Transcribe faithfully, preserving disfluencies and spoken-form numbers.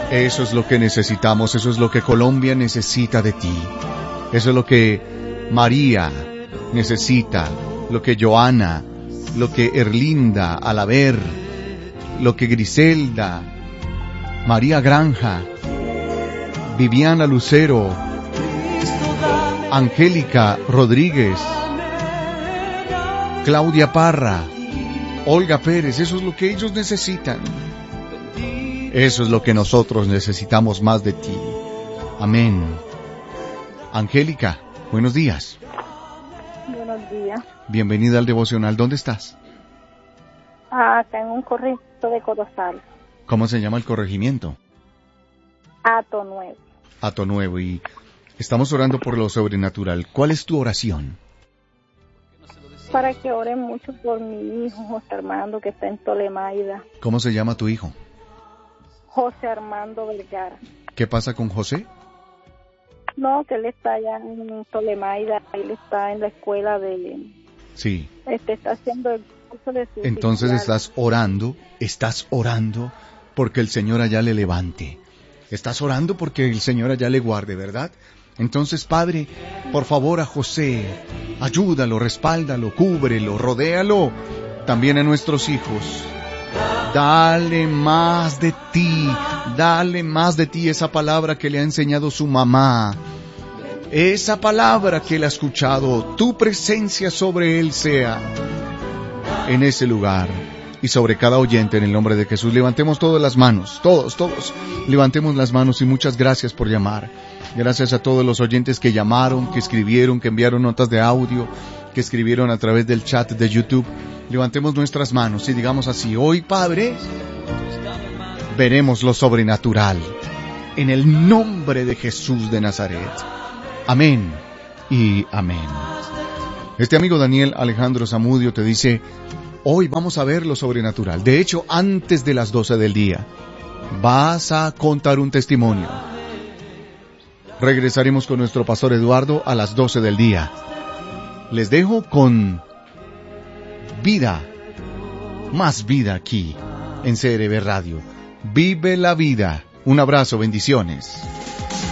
Eso es lo que necesitamos, eso es lo que Colombia necesita de ti. Eso es lo que María necesita, lo que Joana, lo que Erlinda, Alaber, lo que Griselda, María Granja, Viviana Lucero, Angélica Rodríguez, Claudia Parra, Olga Pérez, eso es lo que ellos necesitan. Eso es lo que nosotros necesitamos más de ti. Amén. Angélica, buenos días. Buenos días. Bienvenida al devocional. ¿Dónde estás? Ah, acá en un corregimiento de Corozal. ¿Cómo se llama el corregimiento? Hato Nuevo. Hato Nuevo. Y estamos orando por lo sobrenatural. ¿Cuál es tu oración? Para que oren mucho por mi hijo, José Armando, que está en Tolemaida. ¿Cómo se llama tu hijo? José Armando Vergara. ¿Qué pasa con José? No, que él está allá en Tolemaida, él está en la escuela de... Sí. Este está haciendo el curso de su Entonces oficial. estás orando, estás orando porque el Señor allá le levante. Estás orando porque el Señor allá le guarde, ¿verdad? Entonces, Padre, por favor a José, ayúdalo, respáldalo, cúbrelo, rodéalo. También a nuestros hijos. Dale más de ti, dale más de ti, esa palabra que le ha enseñado su mamá, esa palabra que él ha escuchado, tu presencia sobre él sea en ese lugar y sobre cada oyente en el nombre de Jesús. Levantemos todas las manos, todos, todos, levantemos las manos y muchas gracias por llamar. Gracias a todos los oyentes que llamaron, que escribieron, que enviaron notas de audio, que escribieron a través del chat de YouTube. Levantemos nuestras manos y digamos así: hoy, Padre, veremos lo sobrenatural en el nombre de Jesús de Nazaret. Amén y amén. Este amigo Daniel Alejandro Zamudio te dice: hoy vamos a ver lo sobrenatural. De hecho, antes de las doce del día vas a contar un testimonio. Regresaremos con nuestro pastor Eduardo a las doce del día. Les dejo con vida, más vida aquí en C R B Radio. Vive la vida. Un abrazo, bendiciones.